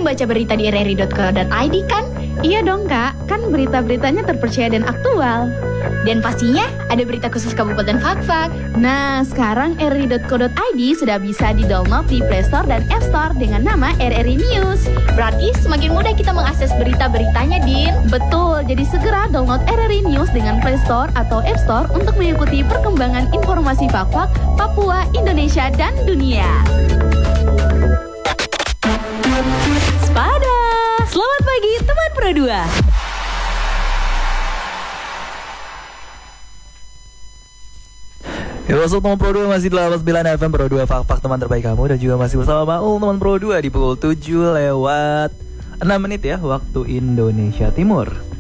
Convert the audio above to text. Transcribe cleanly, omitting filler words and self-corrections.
sering baca berita di rri.co.id kan? Iya dong kak, kan berita-beritanya terpercaya dan aktual. Dan pastinya ada berita khusus Kabupaten Fakfak. Nah, sekarang rri.co.id sudah bisa di-download di Play Store dan App Store dengan nama RRI News. Berarti semakin mudah kita mengakses berita-beritanya, Din. Betul, jadi segera download RRI News dengan Play Store atau App Store untuk mengikuti perkembangan informasi Fakfak, Papua, Indonesia, dan dunia. Spada, selamat pagi teman Pro 2. Ya, masuk teman Pro 2 masih di 89 FM Pro 2 Fakfak teman terbaik kamu. Dan juga masih bersama Maul teman Pro 2 di pukul 7 lewat 6 menit ya, waktu Indonesia Timur.